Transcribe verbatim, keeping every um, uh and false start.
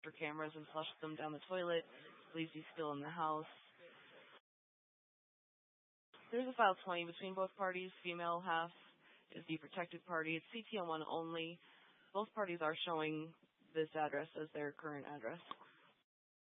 for cameras and flushed them down the toilet, leaves you still in the house. There's a file twenty between both parties. Female half is the protected party. It's C T L one only. Both parties are showing this address as their current address.